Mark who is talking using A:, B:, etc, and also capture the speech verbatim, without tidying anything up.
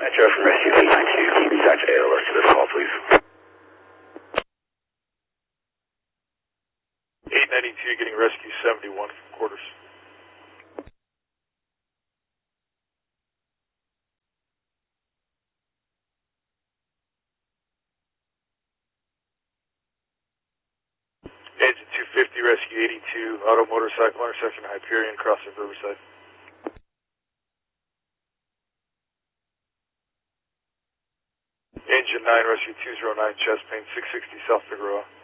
A: Metro from Rescue eight ninety-two, can you dispatch A L S to this call, please?
B: eight ninety-two getting Rescue seventy-one from quarters. Engine two fifty, Rescue eighty-two, auto motorcycle intersection Hyperion, crossing Riverside. Engine nine, Rescue two oh nine, chest pain, six sixty South Figueroa.